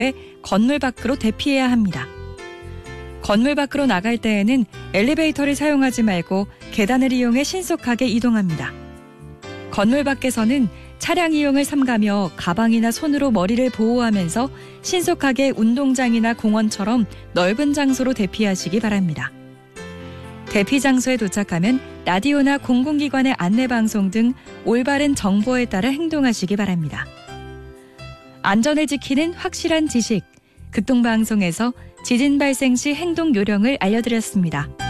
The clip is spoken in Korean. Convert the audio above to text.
건물 밖으로 대피해야 합니다. 건물 밖으로 나갈 때에는 엘리베이터를 사용하지 말고 계단을 이용해 신속하게 이동합니다. 건물 밖에서는 차량 이용을 삼가며 가방이나 손으로 머리를 보호하면서 신속하게 운동장이나 공원처럼 넓은 장소로 대피하시기 바랍니다. 대피 장소에 도착하면 라디오나 공공기관의 안내방송 등 올바른 정보에 따라 행동하시기 바랍니다. 안전을 지키는 확실한 지식, 극동방송에서 지진 발생 시 행동 요령을 알려드렸습니다.